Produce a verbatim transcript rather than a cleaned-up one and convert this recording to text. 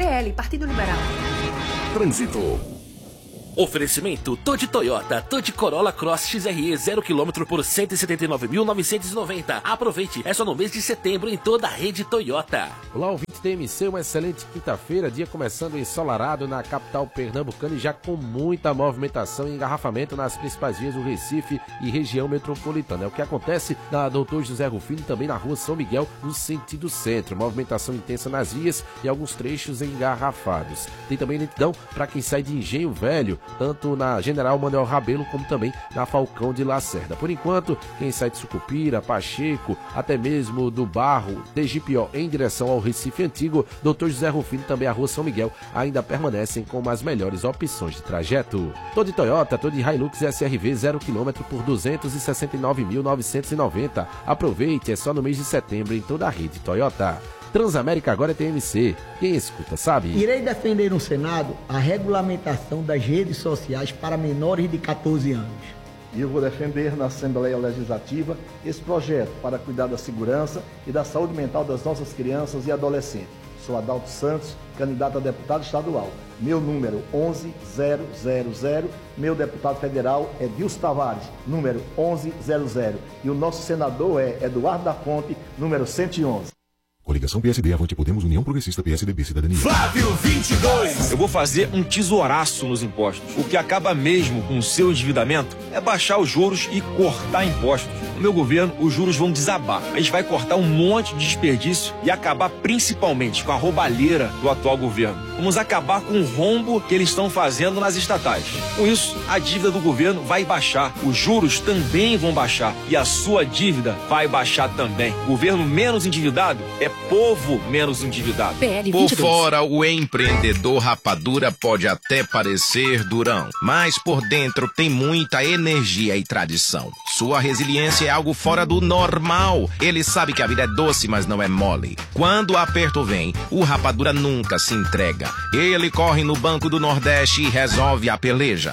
L, Partido Liberal. Trânsito. Oferecimento Todi Toyota, Todi Corolla Cross X R E zero quilômetro por cento e setenta e nove mil novecentos e noventa. Aproveite, é só no mês de setembro em toda a rede Toyota. Olá, ouvinte T M C, uma excelente quinta-feira, dia começando ensolarado na capital pernambucana e já com muita movimentação e engarrafamento nas principais vias do Recife e região metropolitana. É o que acontece na doutor José Rufino e também na rua São Miguel, no sentido centro. Movimentação intensa nas vias e alguns trechos engarrafados. Tem também lentidão para quem sai de Engenho Velho, tanto na General Manuel Rabelo como também na Falcão de Lacerda. Por enquanto, quem sai de Sucupira, Pacheco, até mesmo do Barro, de Jipió em direção ao Recife Antigo, doutor José Rufino e também a Rua São Miguel ainda permanecem com as melhores opções de trajeto. Todo de Toyota, todo de Hilux S R V zero quilômetro por duzentos e sessenta e nove mil novecentos e noventa. Aproveite, é só no mês de setembro em toda a rede Toyota. Transamérica agora é T M C. Quem escuta sabe. Irei defender no Senado a regulamentação das redes sociais para menores de catorze anos. E eu vou defender na Assembleia Legislativa esse projeto para cuidar da segurança e da saúde mental das nossas crianças e adolescentes. Sou Adalto Santos, candidato a deputado estadual. Meu número onze zero zero zero. Meu deputado federal é Dilson Tavares, número onze zero zero. E o nosso senador é Eduardo da Fonte, número cento e onze. Coligação P S D, Avante Podemos, União Progressista, P S D B, Cidadania. Flávio vinte e dois. Eu vou fazer um tesouraço nos impostos. O que acaba mesmo com o seu endividamento é baixar os juros e cortar impostos. No meu governo, os juros vão desabar. A gente vai cortar um monte de desperdício e acabar principalmente com a roubalheira do atual governo. Vamos acabar com o rombo que eles estão fazendo nas estatais. Com isso, a dívida do governo vai baixar. Os juros também vão baixar. E a sua dívida vai baixar também. Governo menos endividado é povo menos endividado. Por fora, o empreendedor rapadura pode até parecer durão, mas por dentro tem muita energia e tradição. Sua resiliência é algo fora do normal. Ele sabe que a vida é doce, mas não é mole. Quando o aperto vem, o rapadura nunca se entrega. Ele corre no Banco do Nordeste e resolve a peleja.